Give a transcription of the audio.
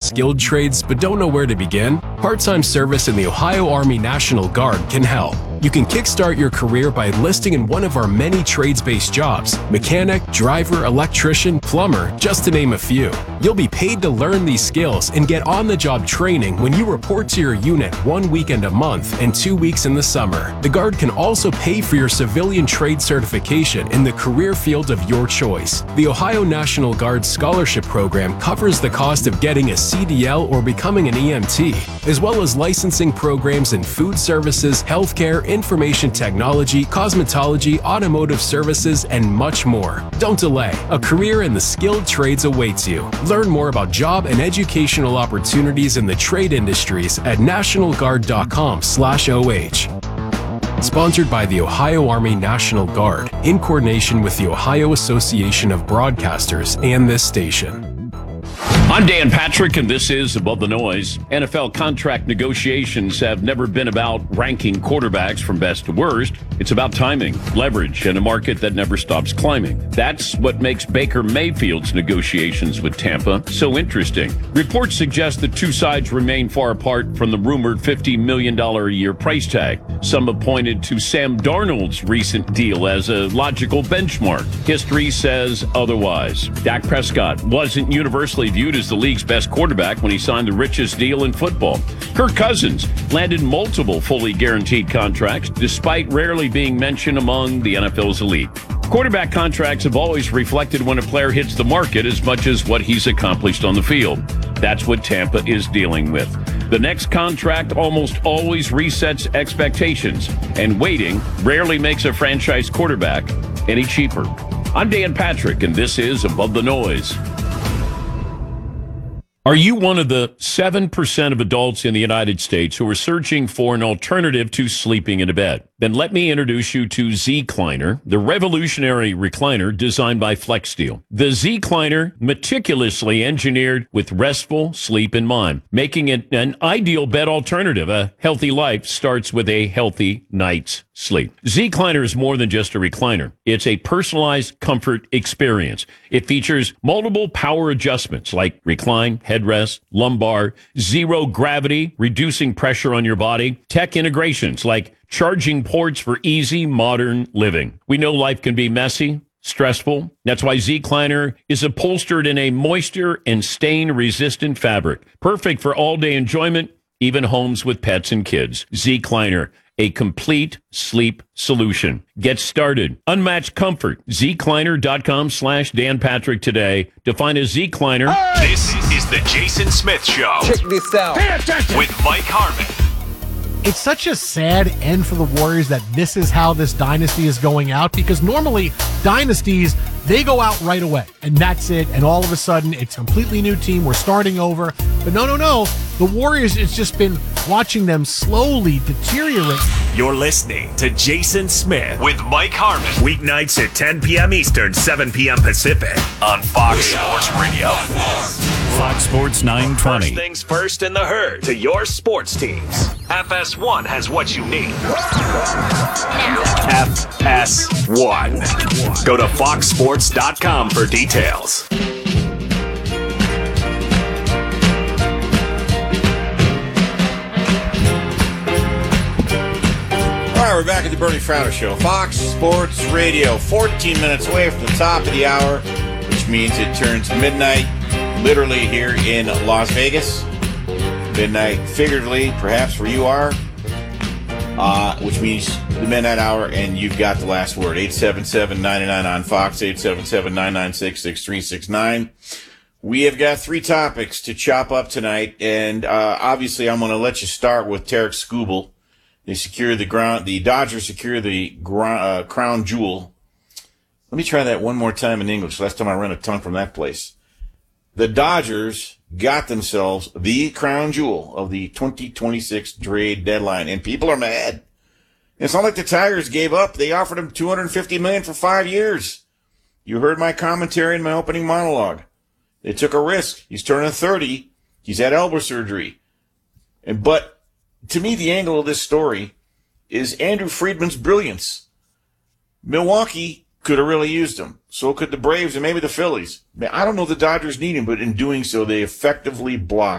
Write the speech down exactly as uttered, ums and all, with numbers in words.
skilled trades but don't know where to begin? Part-time service in the Ohio Army National Guard can help. You can kickstart your career by enlisting in one of our many trades-based jobs: mechanic, driver, electrician, plumber, just to name a few. You'll be paid to learn these skills and get on-the-job training when you report to your unit one weekend a month and two weeks in the summer. The Guard can also pay for your civilian trade certification in the career field of your choice. The Ohio National Guard Scholarship Program covers the cost of getting a C D L or becoming an E M T, as well as licensing programs in food services, healthcare, information technology, cosmetology, automotive services, and much more. Don't delay. A career in the skilled trades awaits you. Learn more about job and educational opportunities in the trade industries at national guard dot com slash O H. Sponsored by the Ohio Army National Guard, in coordination with the Ohio Association of Broadcasters and this station. I'm Dan Patrick, and this is Above the Noise. N F L contract negotiations have never been about ranking quarterbacks from best to worst. It's about timing, leverage, and a market that never stops climbing. That's what makes Baker Mayfield's negotiations with Tampa so interesting. Reports suggest the two sides remain far apart from the rumored fifty million dollars a year price tag. Some have pointed to Sam Darnold's recent deal as a logical benchmark. History says otherwise. Dak Prescott wasn't universally viewed as the league's best quarterback when he signed the richest deal in football. Kirk Cousins landed multiple fully guaranteed contracts, despite rarely being mentioned among the N F L's elite. Quarterback contracts have always reflected when a player hits the market as much as what he's accomplished on the field. That's what Tampa is dealing with. The next contract almost always resets expectations, and waiting rarely makes a franchise quarterback any cheaper. I'm Dan Patrick, and this is Above the Noise. Are you one of the seven percent of adults in the United States who are searching for an alternative to sleeping in a bed? Then let me introduce you to Zecliner, the revolutionary recliner designed by FlexSteel. The Zecliner, meticulously engineered with restful sleep in mind, making it an ideal bed alternative. A healthy life starts with a healthy night's sleep. Zecliner is more than just a recliner. It's a personalized comfort experience. It features multiple power adjustments like recline, headrest, lumbar, zero gravity, reducing pressure on your body, tech integrations like charging ports for easy modern living. We know life can be messy, stressful. That's why Zecliner is upholstered in a moisture and stain-resistant fabric. Perfect for all-day enjoyment, even homes with pets and kids. Zecliner, a complete sleep solution. Get started. Unmatched comfort. Zecliner.com slash Dan Patrick today to find a Zecliner. Hey! This is the Jason Smith Show. Check this out. With Mike Harmon. It's such a sad end for the Warriors that this is how this dynasty is going out, because normally dynasties, they go out right away and that's it. And all of a sudden it's a completely new team. We're starting over. But no, no, no. The Warriors, it's just been watching them slowly deteriorate. You're listening to Jason Smith with Mike Harmon. Weeknights at ten p.m. Eastern, seven p.m. Pacific on Fox Sports Radio. Fox Sports nine twenty. First things first in the herd to your sports teams. F S one has what you need. F S one. Go to fox sports dot com for details. All right, we're back at the Bernie Frauder Show. Fox Sports Radio, fourteen minutes away from the top of the hour, which means it turns midnight, literally here in Las Vegas. Midnight, figuratively, perhaps where you are, uh, which means the midnight hour, and you've got the last word. eight seven seven, nine nine on Fox, eight seven seven, nine nine six, six three six nine. We have got three topics to chop up tonight, and uh, obviously I'm going to let you start with Tarek Skubal. They secure the ground. The Dodgers secure the ground, uh, crown jewel. Let me try that one more time in English. Last time I ran a tongue from that place. The Dodgers got themselves the crown jewel of the twenty twenty-six trade deadline, and people are mad. It's not like the Tigers gave up. They offered him two hundred fifty million dollars for five years. You heard my commentary in my opening monologue. They took a risk. He's turning thirty. He's had elbow surgery. And but to me, the angle of this story is Andrew Friedman's brilliance. Milwaukee could have really used him. So could the Braves and maybe the Phillies. I don't know if the Dodgers need him, but in doing so, they effectively blocked